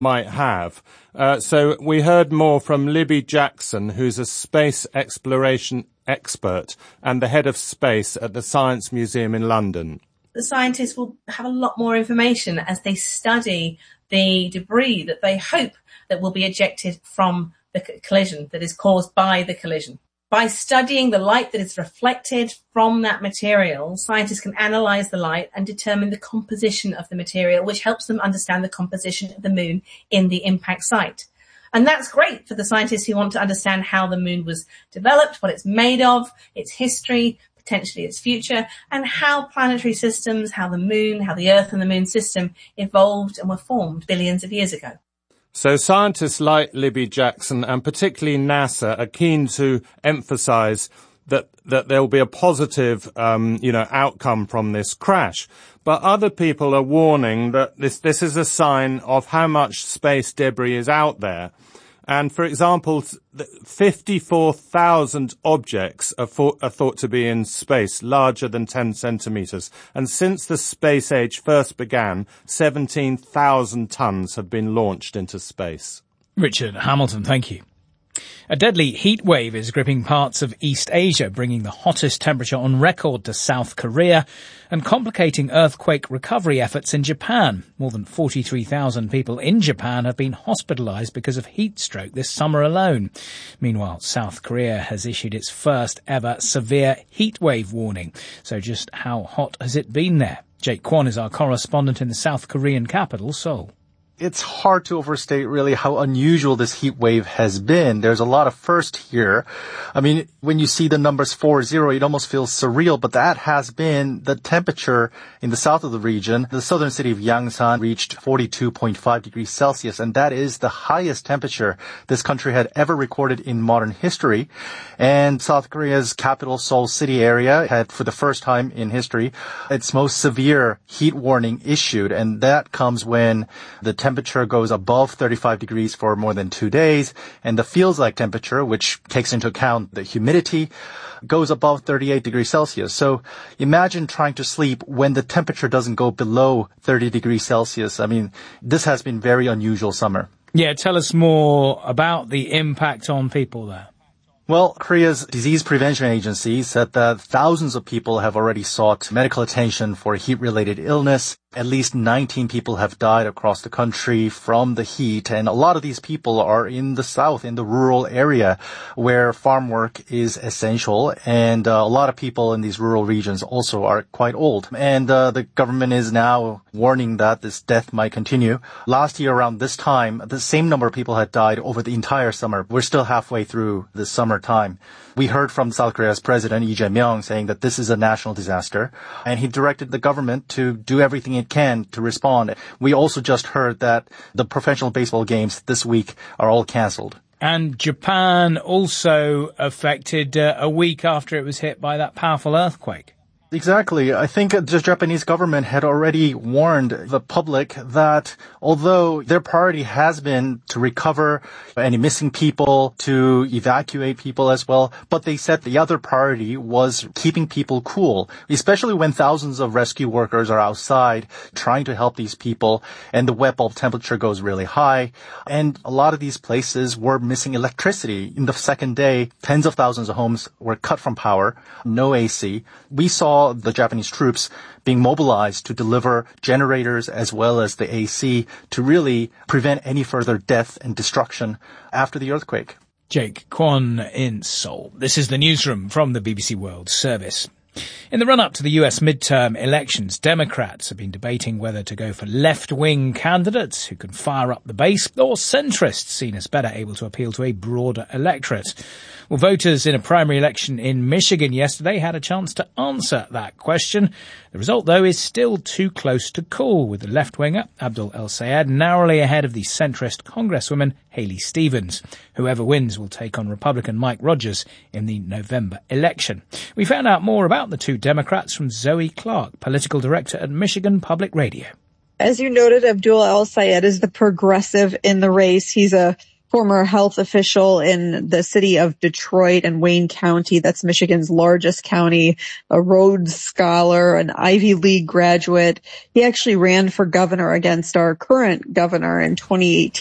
might have. So we heard more from Libby Jackson, who's a space exploration expert and the head of space at the Science Museum in London. The scientists will have a lot more information as they study the debris that they hope that will be ejected from the collision, that is caused by the collision. By studying the light that is reflected from that material, scientists can analyse the light and determine the composition of the material, which helps them understand the composition of the moon in the impact site. And that's great for the scientists who want to understand how the moon was developed, what it's made of, its history, potentially its future, and how planetary systems, how the moon, how the Earth and the moon system evolved and were formed billions of years ago. So scientists like Libby Jackson and particularly NASA are keen to emphasize that there will be a positive, outcome from this crash. But other people are warning that this is a sign of how much space debris is out there. And for example, 54,000 objects are thought to be in space, larger than 10 centimeters. And since the space age first began, 17,000 tons have been launched into space. Richard Hamilton, thank you. A deadly heat wave is gripping parts of East Asia, bringing the hottest temperature on record to South Korea and complicating earthquake recovery efforts in Japan. More than 43,000 people in Japan have been hospitalized because of heat stroke this summer alone. Meanwhile, South Korea has issued its first ever severe heat wave warning. So just how hot has it been there? Jake Kwon is our correspondent in the South Korean capital, Seoul. It's hard to overstate really how unusual this heat wave has been. There's a lot of first here. I mean, when you see the numbers 40, it almost feels surreal, but that has been the temperature in the south of the region. The southern city of Yangsan reached 42.5 degrees Celsius, and that is the highest temperature this country had ever recorded in modern history. And South Korea's capital, Seoul city area, had, for the first time in history, its most severe heat warning issued, and that comes when the temperature goes above 35 degrees for more than 2 days, and the feels-like temperature, which takes into account the humidity, goes above 38 degrees Celsius. So imagine trying to sleep when the temperature doesn't go below 30 degrees Celsius. I mean, this has been very unusual summer. Yeah, tell us more about the impact on people there. Well, Korea's Disease Prevention Agency said that thousands of people have already sought medical attention for heat-related illness. At least 19 people have died across the country from the heat, and a lot of these people are in the south, in the rural area, where farm work is essential, and a lot of people in these rural regions also are quite old. And the government is now warning that this death might continue. Last year around this time, the same number of people had died over the entire summer. We're still halfway through the summertime. We heard from South Korea's president, Lee Jae-myung, saying that this is a national disaster, and he directed the government to do everything it can to respond. We also just heard that the professional baseball games this week are all canceled. And Japan also affected a week after it was hit by that powerful earthquake. Exactly. I think the Japanese government had already warned the public that although their priority has been to recover any missing people, to evacuate people as well, but they said the other priority was keeping people cool, especially when thousands of rescue workers are outside trying to help these people and the wet bulb temperature goes really high. And a lot of these places were missing electricity. In the second day, tens of thousands of homes were cut from power, no AC. We saw the Japanese troops being mobilized to deliver generators as well as the AC to really prevent any further death and destruction after the earthquake. Jake Kwon in Seoul. This is the newsroom from the BBC World Service. In the run-up to the US midterm elections, Democrats have been debating whether to go for left-wing candidates who can fire up the base or centrists seen as better able to appeal to a broader electorate. Well, voters in a primary election in Michigan yesterday had a chance to answer that question. The result, though, is still too close to call, with the left-winger, Abdul El-Sayed, narrowly ahead of the centrist Congresswoman Haley Stevens. Whoever wins will take on Republican Mike Rogers in the November election. We found out more about the two Democrats from Zoe Clark, political director at Michigan Public Radio. As you noted, Abdul El-Sayed is the progressive in the race. He's a former health official in the city of Detroit and Wayne County. That's Michigan's largest county, a Rhodes Scholar, an Ivy League graduate. He actually ran for governor against our current governor in 2018.